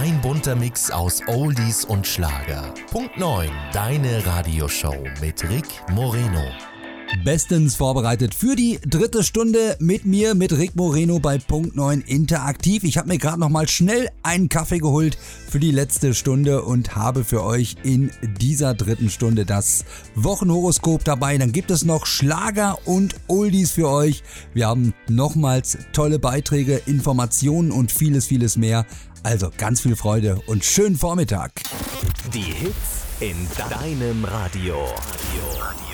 Ein bunter Mix aus Oldies und Schlager. Punkt 9, deine Radioshow mit Rick Moreno. Bestens vorbereitet für die dritte Stunde mit mir, mit Rick Moreno bei Punkt 9 interaktiv. Ich habe mir gerade noch mal schnell einen Kaffee geholt für die letzte Stunde und habe für euch in dieser dritten Stunde das Wochenhoroskop dabei. Dann gibt es noch Schlager und Oldies für euch. Wir haben nochmals tolle Beiträge, Informationen und vieles, vieles mehr. Also ganz viel Freude und schönen Vormittag. Die Hits in deinem Radio.